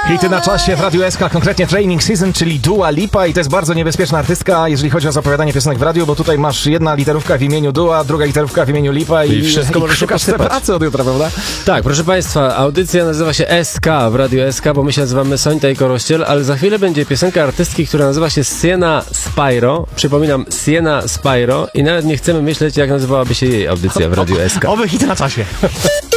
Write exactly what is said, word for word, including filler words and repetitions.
Hity na czasie w Radiu S K, konkretnie Training Season, czyli Dua Lipa, i to jest bardzo niebezpieczna artystka, jeżeli chodzi o zapowiadanie piosenek w radiu, bo tutaj masz jedna literówka w imieniu Dua, druga literówka w imieniu Lipa i, I wszystko i możesz szukasz sobie pracy od jutra, prawda? Tak, proszę Państwa, audycja nazywa się S K w Radiu S K, bo my się nazywamy Sońta i Korościel, ale za chwilę będzie piosenka artystki, która nazywa się Sienna Spyro. Przypominam, Sienna Spyro, i nawet nie chcemy myśleć, jak nazywałaby się jej audycja w Radiu S K. Oby hity na czasie.